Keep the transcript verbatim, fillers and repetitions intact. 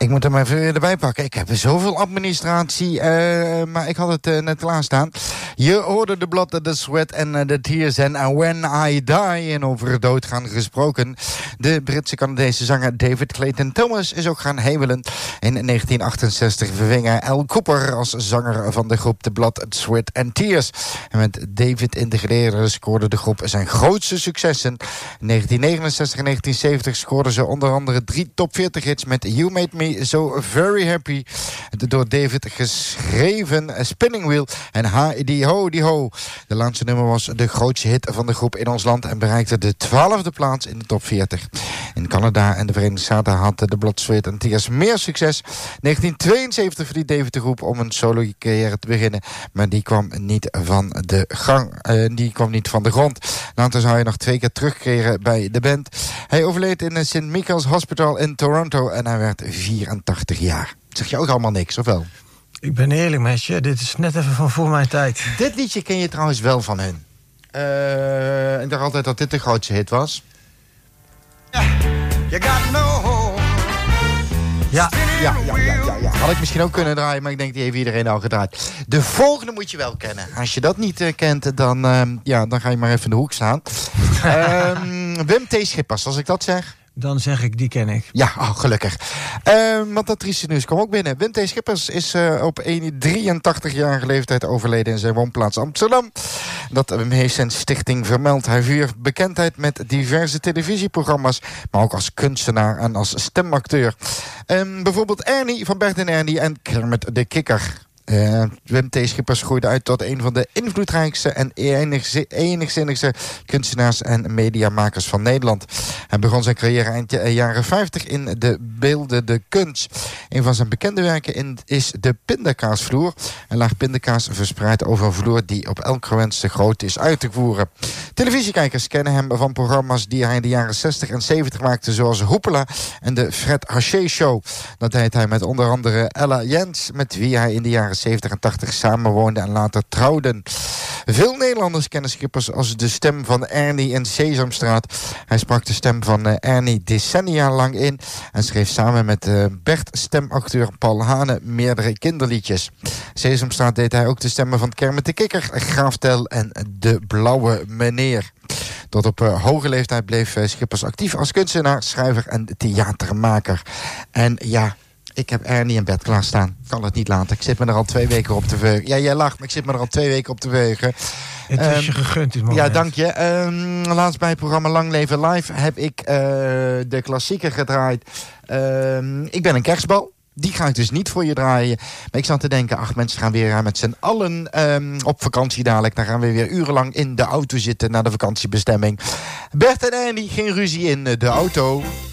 Ik moet hem even erbij pakken. Ik heb zoveel administratie, uh, maar ik had het uh, net klaarstaan. Je hoorde de blood, de sweat en de tears en When I Die. En over doodgaan gesproken. De Britse Canadese zanger David Clayton Thomas is ook gaan hemelen. In negentien achtenzestig verving hij Al Cooper als zanger van de groep The Blood, Sweat and Tears. En met David in de gelederen scoorde de groep zijn grootste successen. In negentien negenenzestig en negentien zeventig scoorden ze onder andere drie top veertig hits met You Made Me So Very Happy. De door David geschreven Spinning Wheel en Hi Ho Di Ho. De laatste nummer was de grootste hit van de groep in ons land en bereikte de twaalfde plaats in de top veertig. In Canada en de Verenigde Staten had de Blood, Sweat and Tears meer succes. negentien tweeënzeventig verliet David de groep om een solo-carrière te beginnen, maar die kwam niet van de gang, uh, die kwam niet van de grond. Later zou hij nog twee keer terugkeren bij de band. Hij overleed in Saint Michael's Hospital in Toronto en hij werd vierentachtig jaar. Zeg je ook allemaal niks, of wel? Ik ben eerlijk met je, dit is net even van voor mijn tijd. Dit liedje ken je trouwens wel van hun. Uh, ik dacht altijd dat dit de grootste hit was. You got no home. Ja, ja, ja, ja, ja, ja. Had ik misschien ook kunnen draaien, maar ik denk die heeft iedereen al gedraaid. De volgende moet je wel kennen. Als je dat niet uh, kent, dan, uh, ja, dan ga je maar even in de hoek staan. uh, Wim T. Schippers, als ik dat zeg. Dan zeg ik, die ken ik. Ja, oh, gelukkig. Uh, want dat trieste nieuws kwam ook binnen. Wim T. Schippers is uh, op drieëntachtigjarige leeftijd overleden in zijn woonplaats Amsterdam. Dat heeft zijn stichting vermeld. Hij viert bekendheid met diverse televisieprogramma's, maar ook als kunstenaar en als stemacteur. Um, bijvoorbeeld Ernie van Bert en Ernie en Kermit de Kikker. Uh, Wim T. Schippers groeide uit tot een van de invloedrijkste en enigzinnigste kunstenaars en mediamakers van Nederland. Hij begon zijn carrière eind jaren vijftig in de beelden de kunst. Een van zijn bekende werken in is de pindakaasvloer. Een laag pindakaas verspreid over een vloer die op elk gewenste grootte is uit te voeren. Televisiekijkers kennen hem van programma's die hij in de jaren zestig en zeventig maakte, zoals Hoepela en de Fred Haché Show. Dat deed hij met onder andere Ella Jens, met wie hij in de jaren zeventig en tachtig samenwoonden en later trouwden. Veel Nederlanders kennen Schippers als de stem van Ernie in Sesamstraat. Hij sprak de stem van uh, Ernie decennia lang in en schreef samen met uh, Bert stemacteur Paul Hane meerdere kinderliedjes. Sesamstraat deed hij ook de stemmen van Kermit de Kikker, Graaf Tel en De Blauwe Meneer. Tot op uh, hoge leeftijd bleef uh, Schippers actief als kunstenaar, schrijver en theatermaker. En ja, ik heb Ernie en Bert klaarstaan. Kan het niet laten. Ik zit me er al twee weken op te veugen. Ja, jij lacht, maar ik zit me er al twee weken op te veugen. Het is um, je gegund, dit moment. Ja, dank je. Um, laatst bij het programma Lang Leven Live heb ik uh, de klassieker gedraaid. Um, ik ben een kerstbal. Die ga ik dus niet voor je draaien. Maar ik zat te denken, ach, mensen gaan weer met z'n allen um, op vakantie dadelijk. Dan gaan we weer urenlang in de auto zitten naar de vakantiebestemming. Bert en Ernie, geen ruzie in de auto.